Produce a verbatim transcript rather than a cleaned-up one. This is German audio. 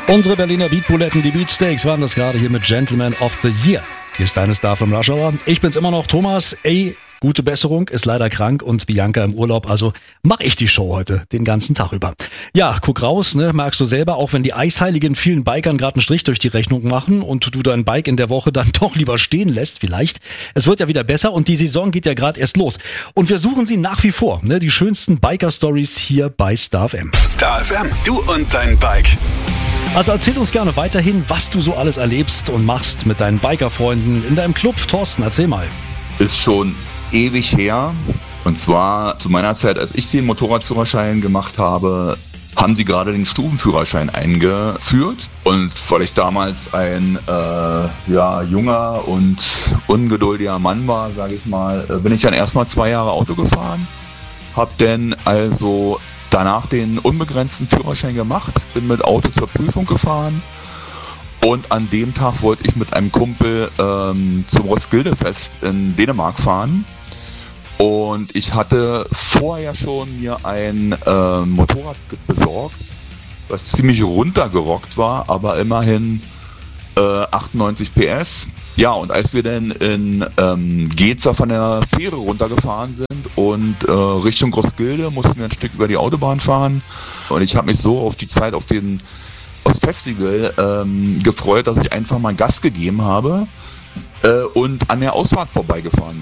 Unsere Berliner Beatbuletten, die Beatsteaks, waren das gerade hier mit Gentleman of the Year. Hier ist deine Star vom Rush Hour. Ich bin's immer noch, Thomas. Ey, gute Besserung, ist leider krank und Bianca im Urlaub, also mach ich die Show heute den ganzen Tag über. Ja, guck raus, ne, merkst du selber, auch wenn die eisheiligen vielen Bikern gerade einen Strich durch die Rechnung machen und du dein Bike in der Woche dann doch lieber stehen lässt, vielleicht. Es wird ja wieder besser und die Saison geht ja gerade erst los. Und wir suchen sie nach wie vor, ne, die schönsten Biker-Stories hier bei Star F M. Star F M, du und dein Bike. Also erzähl uns gerne weiterhin, was du so alles erlebst und machst mit deinen Bikerfreunden in deinem Club. Thorsten, erzähl mal. Ist schon ewig her. Und zwar zu meiner Zeit, als ich den Motorradführerschein gemacht habe, haben sie gerade den Stufenführerschein eingeführt. Und weil ich damals ein äh, ja, junger und ungeduldiger Mann war, sage ich mal, bin ich dann erstmal zwei Jahre Auto gefahren. Hab dann also danach den unbegrenzten Führerschein gemacht, bin mit Auto zur Prüfung gefahren und an dem Tag wollte ich mit einem Kumpel ähm, zum Roskilde-Fest in Dänemark fahren und ich hatte vorher schon mir ein äh, Motorrad besorgt, was ziemlich runtergerockt war, aber immerhin äh, achtundneunzig P S. Ja, und als wir dann in ähm, Geza von der Fähre runtergefahren sind und äh, Richtung Roskilde mussten wir ein Stück über die Autobahn fahren. Und ich habe mich so auf die Zeit auf den aufs Festival ähm, gefreut, dass ich einfach mal Gas gegeben habe äh, und an der Ausfahrt vorbeigefahren bin.